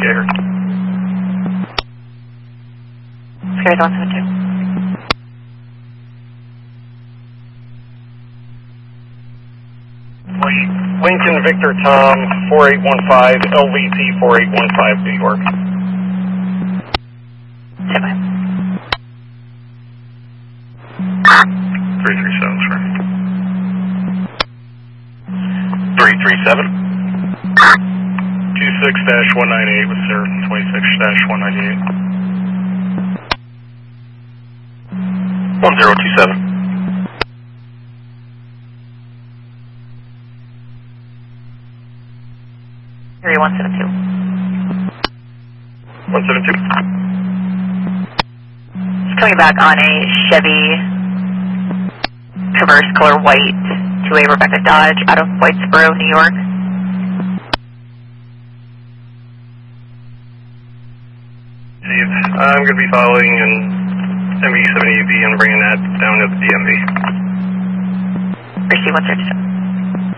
Initiator. Sky's 172. Lincoln Victor Tom 4815, LVT 4815, New York. Stand by. 337, sir. 337. 26-198 with sir, 26-198. 1027. Area 172. 172. Just coming back on a Chevy Traverse color white to a Rebecca Dodge out of Whitesboro, New York. Steve, I'm going to be following an MV-70UV and bringing that down to the DMV. Receive 137.